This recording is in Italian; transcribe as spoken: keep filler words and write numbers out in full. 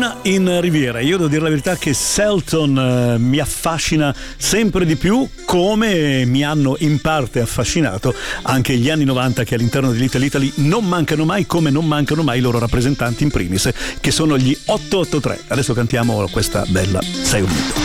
Luna in Riviera. Io devo dire la verità che Selton eh, mi affascina sempre di più, come mi hanno in parte affascinato anche gli anni novanta, che all'interno di Little Italy non mancano mai, come non mancano mai i loro rappresentanti in primis, che sono gli otto otto tre. Adesso cantiamo questa bella Sei un mito.